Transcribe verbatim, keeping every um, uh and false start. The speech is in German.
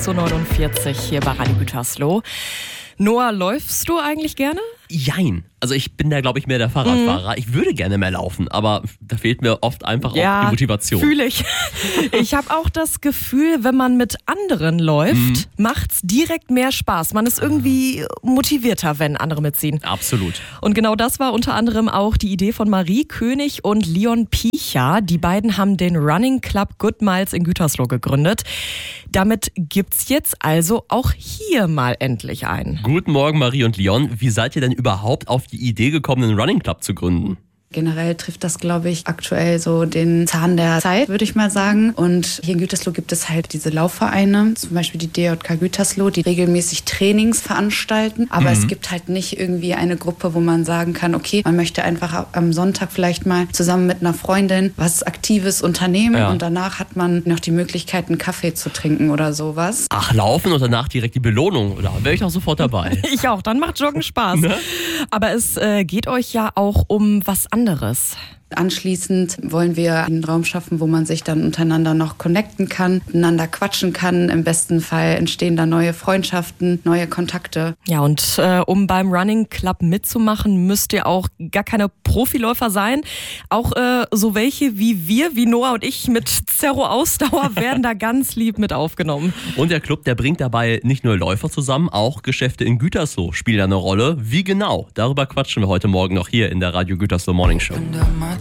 zu neunundvierzig hier bei Radio Gütersloh. Noah, läufst du eigentlich gerne? Jein. Also ich bin da, glaube ich, mehr der Fahrradfahrer. Mhm. Ich würde gerne mehr laufen, aber da fehlt mir oft einfach ja, auch die Motivation. Fühle ich. Ich habe auch das Gefühl, wenn man mit anderen läuft, mhm. macht's direkt mehr Spaß. Man ist irgendwie motivierter, wenn andere mitziehen. Absolut. Und genau das war unter anderem auch die Idee von Marie König und Leon Piecher. Die beiden haben den Running Club Good Miles in Gütersloh gegründet. Damit gibt's jetzt also auch hier mal endlich einen. Guten Morgen, Marie und Leon. Wie seid ihr denn überhaupt auf die Idee gekommen, einen Running Club zu gründen? Generell trifft das, glaube ich, aktuell so den Zahn der Zeit, würde ich mal sagen. Und hier in Gütersloh gibt es halt diese Laufvereine, zum Beispiel die D J K Gütersloh, die regelmäßig Trainings veranstalten. Aber mhm. es gibt halt nicht irgendwie eine Gruppe, wo man sagen kann, okay, man möchte einfach am Sonntag vielleicht mal zusammen mit einer Freundin was Aktives unternehmen ja. und danach hat man noch die Möglichkeit, einen Kaffee zu trinken oder sowas. Ach, laufen und danach direkt die Belohnung, da wäre ich auch sofort dabei. Ich auch, dann macht Joggen Spaß. Ne? Aber es äh, geht euch ja auch um was anderes. anderes. Anschließend wollen wir einen Raum schaffen, wo man sich dann untereinander noch connecten kann, miteinander quatschen kann. Im besten Fall entstehen da neue Freundschaften, neue Kontakte. Ja, und äh, um beim Running Club mitzumachen, müsst ihr auch gar keine Profiläufer sein. Auch äh, so welche wie wir, wie Noah und ich mit Zerro-Ausdauer werden da ganz lieb mit aufgenommen. Und der Club, der bringt dabei nicht nur Läufer zusammen, auch Geschäfte in Gütersloh spielen da eine Rolle. Wie genau? Darüber quatschen wir heute Morgen noch hier in der Radio Gütersloh Morning Show.